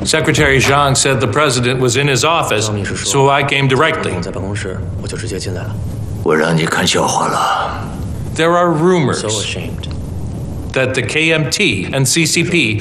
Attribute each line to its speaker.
Speaker 1: Secretary Zhang said the president was in his office, so I came directly.
Speaker 2: 在办公室，我就直接进来了。
Speaker 3: 我让你看笑话了。
Speaker 1: There are rumors
Speaker 2: So ashamed.
Speaker 1: that the KMT and CCP